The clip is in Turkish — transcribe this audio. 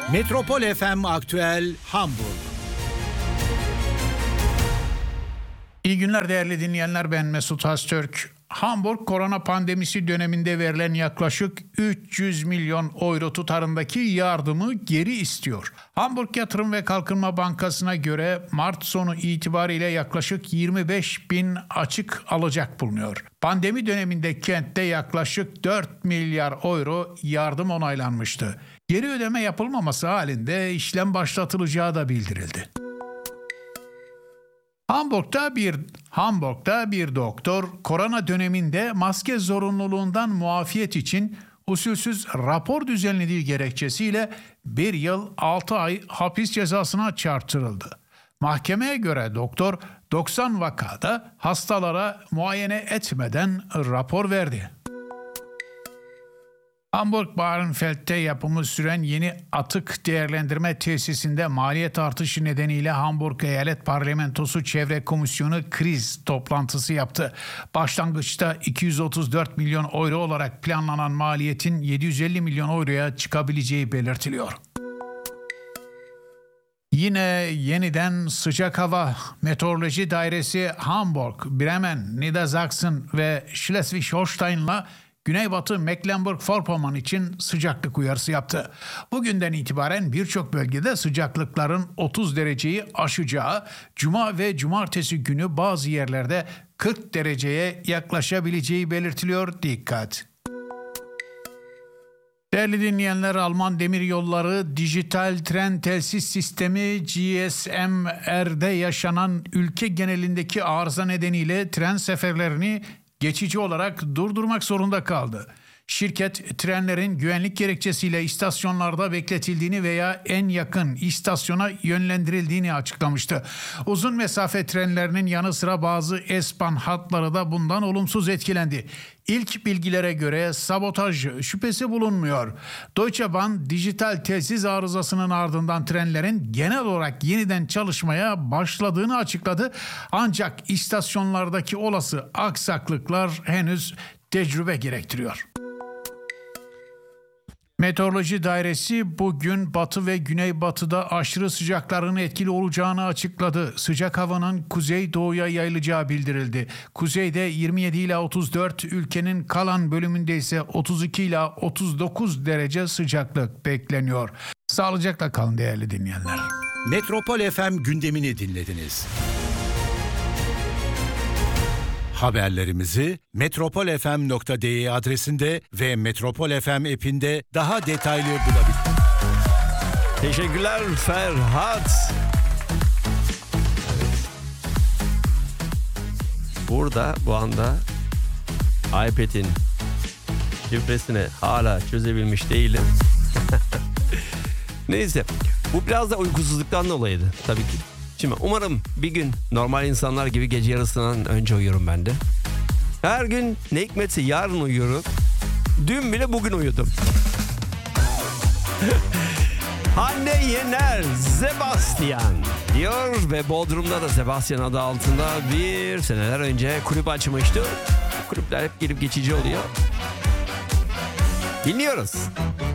Metropol FM Aktüel Hamburg. İyi günler değerli dinleyenler, ben Mesut Öztürk. Hamburg korona pandemisi döneminde verilen yaklaşık 300 milyon euro tutarındaki yardımı geri istiyor. Hamburg Yatırım ve Kalkınma Bankası'na göre Mart sonu itibariyle yaklaşık 25 bin açık alacak bulunuyor. Pandemi döneminde kentte yaklaşık 4 milyar euro yardım onaylanmıştı. Geri ödeme yapılmaması halinde işlem başlatılacağı da bildirildi. Hamburg'da bir doktor korona döneminde maske zorunluluğundan muafiyet için usulsüz rapor düzenlediği gerekçesiyle 1 yıl 6 ay hapis cezasına çarptırıldı. Mahkemeye göre doktor 90 vakada hastalara muayene etmeden rapor verdi. Hamburg-Bahrenfeld'de yapımı süren yeni atık değerlendirme tesisinde maliyet artışı nedeniyle Hamburg Eyalet Parlamentosu Çevre Komisyonu kriz toplantısı yaptı. Başlangıçta 234 milyon euro olarak planlanan maliyetin 750 milyon euroya çıkabileceği belirtiliyor. Yine yeniden sıcak hava. Meteoroloji Dairesi Hamburg, Bremen, Niedersachsen ve Schleswig-Holstein'la Güneybatı Mecklenburg-Vorpommern için sıcaklık uyarısı yaptı. Bugünden itibaren birçok bölgede sıcaklıkların 30 dereceyi aşacağı, cuma ve cumartesi günü bazı yerlerde 40 dereceye yaklaşabileceği belirtiliyor. Dikkat! Değerli dinleyenler, Alman Demiryolları Dijital Tren Telsiz Sistemi GSMR'de yaşanan ülke genelindeki arıza nedeniyle tren seferlerini geçici olarak durdurmak zorunda kaldı. Şirket trenlerin güvenlik gerekçesiyle istasyonlarda bekletildiğini veya en yakın istasyona yönlendirildiğini açıklamıştı. Uzun mesafe trenlerinin yanı sıra bazı S-Bahn hatları da bundan olumsuz etkilendi. İlk bilgilere göre sabotaj şüphesi bulunmuyor. Deutsche Bahn dijital telsiz arızasının ardından trenlerin genel olarak yeniden çalışmaya başladığını açıkladı. Ancak istasyonlardaki olası aksaklıklar henüz tecrübe gerektiriyor. Meteoroloji Dairesi bugün batı ve güneybatıda aşırı sıcakların etkili olacağını açıkladı. Sıcak havanın kuzeydoğuya yayılacağı bildirildi. Kuzeyde 27 ila 34, ülkenin kalan bölümünde ise 32 ila 39 derece sıcaklık bekleniyor. Sağlıcakla kalın değerli dinleyenler. Metropol FM gündemini dinlediniz. Haberlerimizi metropolfm.de adresinde ve Metropol FM app'inde daha detaylı bulabilirsiniz. Teşekkürler Ferhat. Burada bu anda iPad'in şifresini hala çözebilmiş değilim. Neyse, bu biraz da uykusuzluktan dolayıydı tabii ki. Şimdi umarım bir gün normal insanlar gibi gece yarısından önce uyuyorum ben de. Her gün ne hikmetse yarın uyuyorum. Dün bile bugün uyudum. Hande Yener, Sebastian diyor ve Bodrum'da da Sebastian adı altında bir seneler önce kulüp açmıştı. Kulüpler hep gelip geçici oluyor. Dinliyoruz.